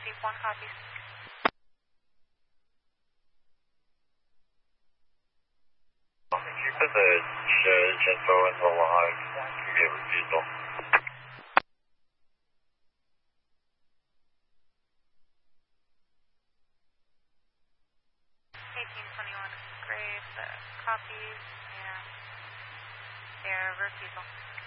Chief 1 copies. Chief of the Jethro is alive. Give me a refusal. 1821 Graves, copies, and their refusal.